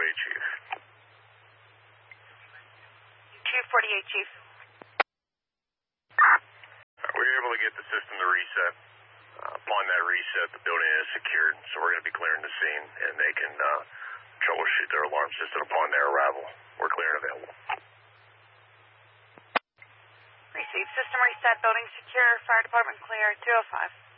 Chief. 248, Chief. We were able to get the system to reset. Upon that reset, the building is secured, so we're going to be clearing the scene, and they can troubleshoot their alarm system upon their arrival. We're clear and available. Received. System reset. Building secure. Fire department clear. 205.